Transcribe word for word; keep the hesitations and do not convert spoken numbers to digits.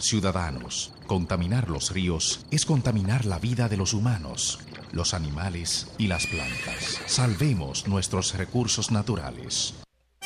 ciudadanos. Contaminar los ríos es contaminar la vida de los humanos, los animales y las plantas. Salvemos nuestros recursos naturales.